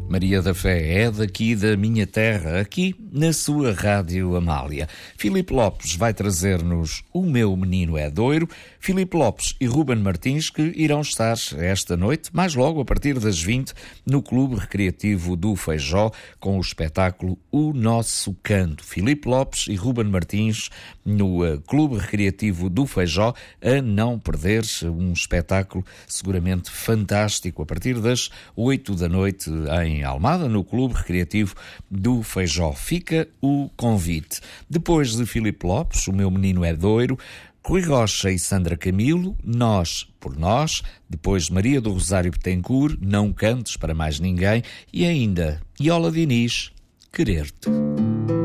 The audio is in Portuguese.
Maria da Fé é daqui da minha terra, aqui na sua Rádio Amália. Filipe Lopes vai trazer-nos O Meu Menino é Doiro. Filipe Lopes e Ruben Martins, que irão estar esta noite, mais logo a partir das 20, no Clube Recreativo do Feijó, com o espetáculo O Nosso Canto. Filipe Lopes e Ruben Martins no Clube Recreativo do Feijó, a não perder, um espetáculo seguramente fantástico, a partir das 8 da noite em Almada, no Clube Recreativo do Feijó. Fica o convite. Depois de Filipe Lopes, O Meu Menino é Doiro, Rui Rocha e Sandra Camilo, Nós por Nós, depois Maria do Rosário Betancourt, Não Cantes para Mais Ninguém, e ainda Iola Diniz, Querer-te.